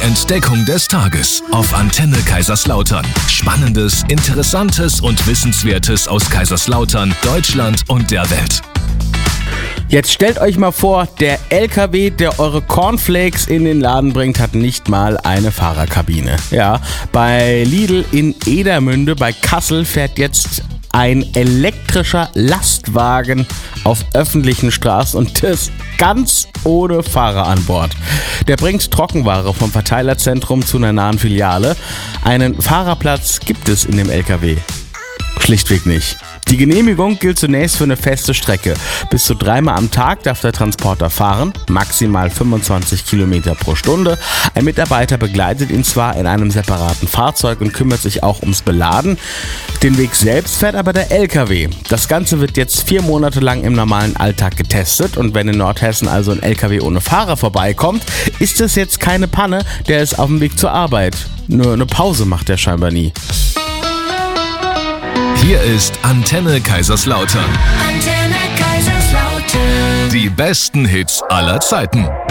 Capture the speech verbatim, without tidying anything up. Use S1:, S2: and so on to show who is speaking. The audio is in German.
S1: Entdeckung des Tages auf Antenne Kaiserslautern. Spannendes, Interessantes und Wissenswertes aus Kaiserslautern, Deutschland und der Welt.
S2: Jetzt stellt euch mal vor, der L K W, der eure Cornflakes in den Laden bringt, hat nicht mal eine Fahrerkabine. Ja, bei Lidl in Edermünde bei Kassel fährt jetzt ein elektrischer Lastwagen auf öffentlichen Straßen und das ganz ohne Fahrer an Bord. Der bringt Trockenware vom Verteilerzentrum zu einer nahen Filiale. Einen Fahrerplatz gibt es in dem L K W schlichtweg nicht. Die Genehmigung gilt zunächst für eine feste Strecke. Bis zu dreimal am Tag darf der Transporter fahren, maximal fünfundzwanzig Kilometer pro Stunde. Ein Mitarbeiter begleitet ihn zwar in einem separaten Fahrzeug und kümmert sich auch ums Beladen. Den Weg selbst fährt aber der L K W. Das Ganze wird jetzt vier Monate lang im normalen Alltag getestet und wenn in Nordhessen also ein L K W ohne Fahrer vorbeikommt, ist es jetzt keine Panne, der ist auf dem Weg zur Arbeit. Nur eine Pause macht er scheinbar nie.
S1: Hier ist Antenne Kaiserslautern.
S3: Antenne Kaiserslautern.
S1: Die besten Hits aller Zeiten.